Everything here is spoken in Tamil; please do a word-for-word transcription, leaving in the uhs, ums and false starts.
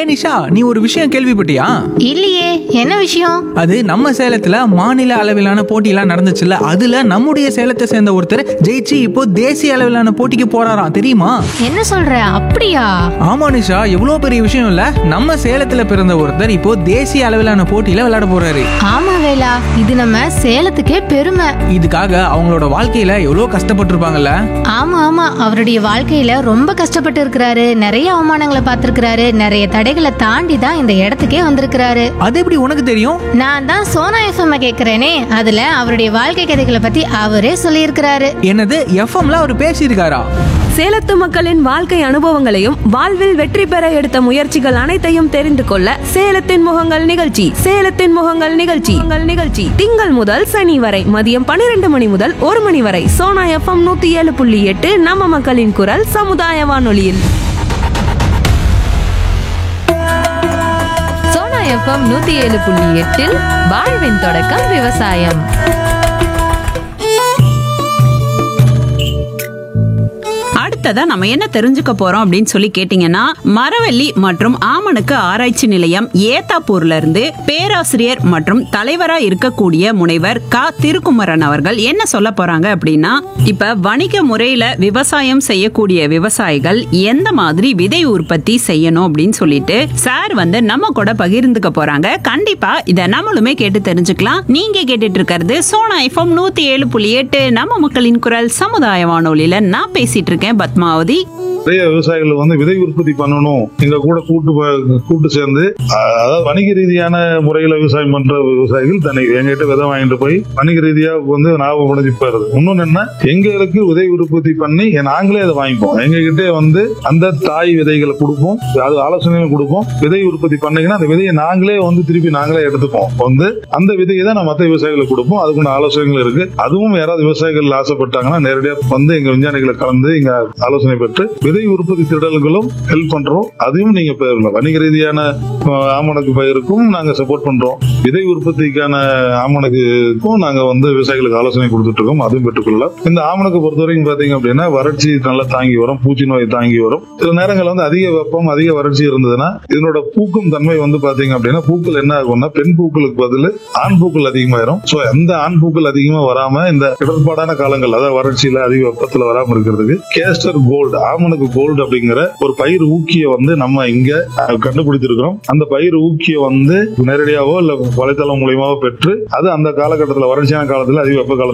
நிஷா, நீ ஒரு விஷயம் கேள்விப்பட்டியா? இல்லையே, என்ன விஷயம்? அது நம்ம சேலத்துல மாநில அளவிலான போட்டியெல்லாம் நடந்துச்சுல்ல, அதுல நம்முடைய சேலத்தை சேர்ந்த ஒருத்தர் ஜெயிச்சு இப்போ தேசிய அளவிலான போட்டிக்கு போறாராம், தெரியுமா? என்ன சொல்ற? அப்படியா? ஆமா நிஷா, எவ்வளவு பெரிய விஷயம் இல்ல. நம்ம சேலத்துல பிறந்த ஒருத்தர் இப்போ தேசிய அளவிலான போட்டியில விளையாட போறாரு. ஆமா வேலா, இது நம்ம சேலத்துக்கே பெருமை. இதுக்காக அவங்களோட வாழ்க்கையில எவ்வளவு கஷ்டப்பட்டிருப்பாங்கல்ல. ஆமா ஆமா, அவருடைய வாழ்க்கையில ரொம்ப கஷ்டப்பட்டு இருக்கிறாரு. நிறைய அவமானங்களை பார்த்திருக்கிறாரு. நிறைய தடைகளை தாண்டி தான் இந்த இடத்துக்கே வந்திருக்கிறாரு. அது எப்படி உனக்கு தெரியும்? நான் தான் சோனா எஃப்எம் கேக்குறேனே, அதுல அவருடைய வாழ்க்கை கதைகளை பத்தி அவரே சொல்லியிருக்கிறாரு. என்னது, எஃப்எம்ல அவர் பேசியிருக்காரா? சேலத்து மக்களின் வாழ்க்கை அனுபவங்களையும் வாழ்வில் வெற்றி பெற எடுத்த முயற்சிகள் அனைத்தையும் தெரிந்து கொள்ள சேலத்தின் முகங்கள் நிகழ்ச்சி சேலத்தின் முகங்கள் நிகழ்ச்சி உங்கள் நிகழ்ச்சி திங்கள் முதல் சனி வரை மதியம் பன்னிரண்டு மணி முதல் ஒரு மணி வரை சோனா எஃப்எம் நூத்தி ஏழு புள்ளி எட்டு நம்ம மக்களின் குரல் சமுதாய வானொலியில். சோனா எஃப்எம் நூத்தி ஏழு புள்ளி எட்டில் வாழ்வின் தொடக்கம் விவசாயம். அடுத்ததா நம்ம என்ன தெரிஞ்சுக்க போறோம் அப்படின்னு சொல்லி கேட்டீங்கன்னா, மரவள்ளி மற்றும் ஆமணக்கு ஆராய்ச்சி நிலையம் ஏத்தாப்பூர்ல இருந்து பேராசிரியர் மற்றும் தலைவரா இருக்கக்கூடிய முனைவர் கா திருக்குமரன் அவர்கள் என்ன சொல்ல போறாங்க அப்படின்னா, இப்ப வணிக முறையில விவசாயம் செய்யக்கூடிய விவசாயிகள் எந்த மாதிரி விதை உற்பத்தி செய்யணும் அப்படின்னு சொல்லிட்டு சார் வந்து நம்ம கூட பகிர்ந்துக்க போறாங்க. கண்டிப்பா இத நம்மளுமே கேட்டு தெரிஞ்சுக்கலாம். நீங்க கேட்டுட்டு இருக்கிறது சோனா எஃப்எம் நூத்தி ஏழு புள்ளி எட்டு நம்ம மக்களின் குரல் சமுதாய வானொலியில. நான் பேசிட்டு இருக்கேன் பத்மாவதி. நிறைய விவசாயிகள் வந்து விதை உற்பத்தி பண்ணணும், எங்க கூட கூட்டு கூட்டு சேர்ந்து, அதாவது வணிக ரீதியான முறையில விவசாயம் பண்ற விவசாயிகள் தன்னை எங்கிட்ட விதை வாங்கிட்டு போய் வணிக ரீதியா வந்து லாபம் அடைஞ்சு போயிருது. இன்னொன்னு என்ன, எங்களுக்கு விதை உற்பத்தி பண்ணி நாங்களே அதை வாங்கிப்போம். எங்க கிட்டே வந்து அந்த தாய் விதைகளை கொடுப்போம், அது ஆலோசனைகளும் கொடுப்போம். விதை உற்பத்தி பண்ணீங்கன்னா அந்த விதையை நாங்களே வந்து திருப்பி நாங்களே எடுத்துப்போம். வந்து அந்த விதையை தான் நான் மற்ற விவசாயிகளுக்கு கொடுப்போம். அதுக்குள்ள ஆலோசனைகள் இருக்கு. அதுவும் யாராவது விவசாயிகள் ஆசைப்பட்டாங்கன்னா நேரடியா வந்து எங்க விஞ்ஞானிகளை கலந்து இங்க ஆலோசனை பெற்று விதை உற்பத்தி திடல்களும் ஹெல்ப் பண்றோம். அதையும் நீங்க வணிக ரீதியான ஆமணக்கு பயிருக்கும் நாங்க சப்போர்ட் பண்றோம். விதை உற்பத்திக்கான ஆமணக்குக்கும் நாங்க வந்து விவசாயிகளுக்கு ஆலோசனை கொடுத்துட்டு இருக்கோம். அதுவும் பெற்றுக்கொள்ளலாம். இந்த ஆமணக்கு பொறுத்த வரைக்கும் பாத்தீங்க அப்படின்னா வறட்சி நல்லா தாங்கி வரும், பூச்சி நோய் தாங்கி வரும். சில நேரங்கள் வந்து அதிக வெப்பம் அதிக வறட்சி இருந்ததுன்னா இதனோட பூக்கும் தன்மை வந்து பாத்தீங்க அப்படின்னா பூக்கள் என்ன ஆகும்னா பெண் பூக்களுக்கு பதில் ஆண் பூக்கள் அதிகமாயிரும். சோ அந்த ஆண் பூக்கள் அதிகமா வராம இந்த இடர்பாடான காலங்கள், அதாவது வறட்சியில அதிக வெப்பத்துல வராம இருக்கிறதுக்கு கேஸ்டர் கோல்டு ஆமணக்கு கோல்டு அப்படிங்கிற ஒரு பயிர் ஊக்கிய வந்து நம்ம இங்க கண்டுபிடித்திருக்கிறோம். அந்த பயிர் ஊக்கிய வந்து நேரடியாவோ இல்ல வலைத்தளம் மூலியமாவோ பெற்று அது அந்த காலகட்டத்தில் வறட்சியான காலத்துல அதிக வெப்ப காலத்துல